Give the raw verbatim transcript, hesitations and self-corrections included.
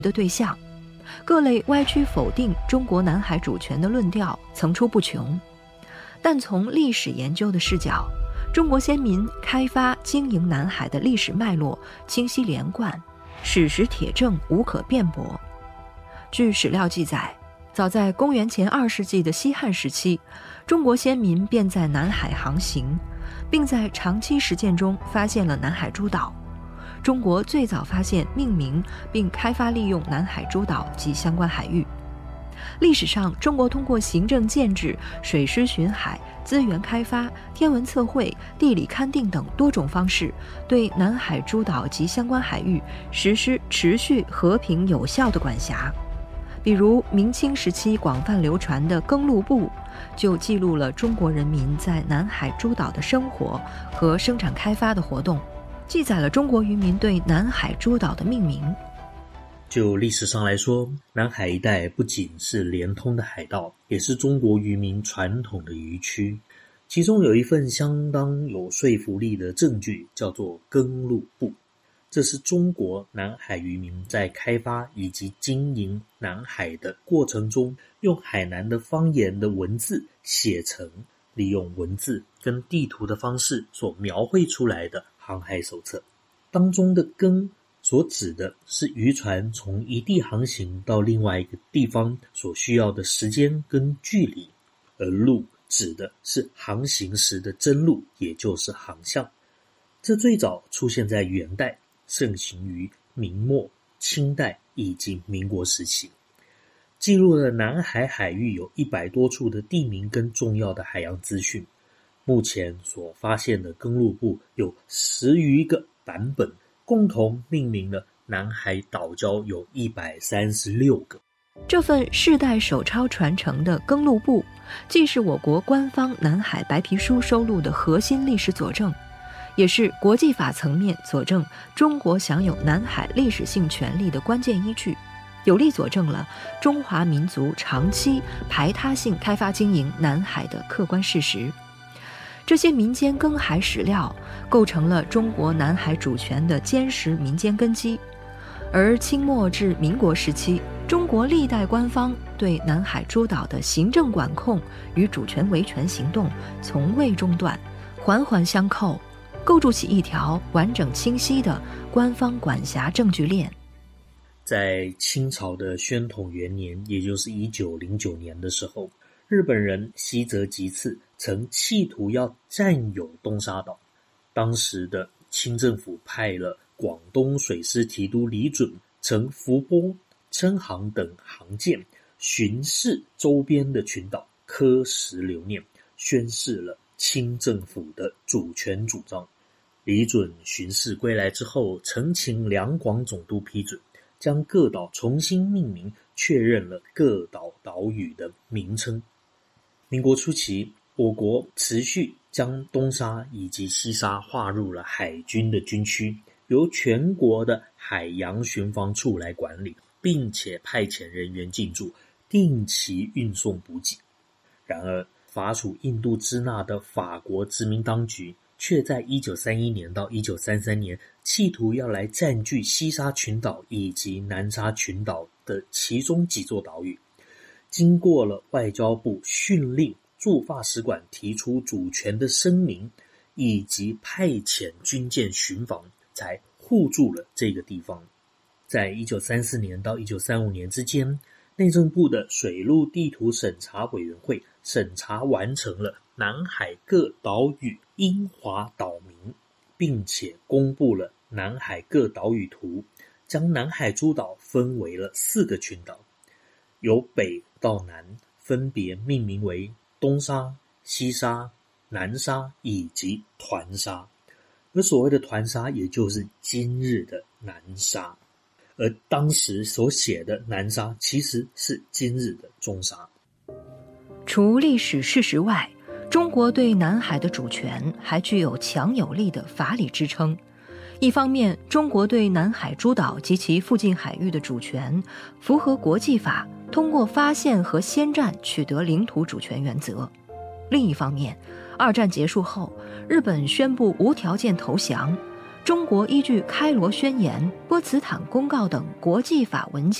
的对象，各类歪曲否定中国南海主权的论调层出不穷。但从历史研究的视角，中国先民开发经营南海的历史脉络清晰连贯，史实铁证无可辩驳。据史料记载，早在公元前二世纪的西汉时期，中国先民便在南海航行，并在长期实践中发现了南海诸岛。中国最早发现、命名并开发利用南海诸岛及相关海域。历史上，中国通过行政建制、水师巡海、资源开发、天文测绘、地理勘定等多种方式，对南海诸岛及相关海域实施持续、和平、有效的管辖。比如明清时期广泛流传的《耕录簿》，就记录了中国人民在南海诸岛的生活和生产开发的活动，记载了中国渔民对南海诸岛的命名。 就历史上来说，南海一带不仅是连通的海道，也是中国渔民传统的渔区。其中有一份相当有说服力的证据，叫做《耕录簿》。这是中国南海渔民在开发以及经营南海的过程中，用海南的方言的文字写成，利用文字跟地图的方式所描绘出来的航海手册。当中的耕所指的是渔船从一地航行到另外一个地方所需要的时间跟距离，而路指的是航行时的征路，也就是航向。这最早出现在元代，盛行于明末、清代以及民国时期，记录了南海海域有一百多处的地名跟重要的海洋资讯。目前所发现的耕录簿有十余个版本，共同命名了南海岛礁有一百三十六个。 这份世代手抄传承的耕录簿，既是我国官方南海白皮书收录的核心历史佐证，也是国际法层面佐证中国享有南海历史性权利的关键依据，有力佐证了中华民族长期排他性开发经营南海的客观事实。这些民间耕海史料构成了中国南海主权的坚实民间根基。而清末至民国时期，中国历代官方对南海诸岛的行政管控与主权维权行动从未中断，环环相扣，构筑起一条完整清晰的官方管辖证据链。 在清朝的宣统元年，也就是一九零九年的时候，日本人西泽吉次曾企图要占有东沙岛。当时的清政府派了广东水师提督李准乘福波、琛航等航舰巡视周边的群岛，刻石留念，宣示了清政府的主权主张。李准巡视归来之后，呈请两广总督批准，将各岛重新命名，确认了各岛岛屿的名称。民国初期，我国持续将东沙以及西沙划入了海军的军区，由全国的海洋巡防处来管理，并且派遣人员进驻，定期运送补给。然而，法属印度支那的法国殖民当局却在一九三一年到一九三三年企图要来占据西沙群岛以及南沙群岛的其中几座岛屿。经过了外交部训令驻法使馆提出主权的声明，以及派遣军舰巡防，才护住了这个地方。在一九三四年到一九三五年之间，内政部的水陆地图审查委员会审查完成了南海各岛屿英华岛名，并且公布了南海各岛屿图，将南海诸岛分为了四个群岛，由北到南分别命名为东沙、西沙、南沙以及团沙。而所谓的团沙，也就是今日的南沙，而当时所写的南沙其实是今日的中沙。 除历史事实外，中国对南海的主权还具有强有力的法理支撑。一方面，中国对南海诸岛及其附近海域的主权符合国际法通过发现和先占取得领土主权原则。另一方面，二战结束后，日本宣布无条件投降， 中国依据开罗宣言、波茨坦公告等国际法文件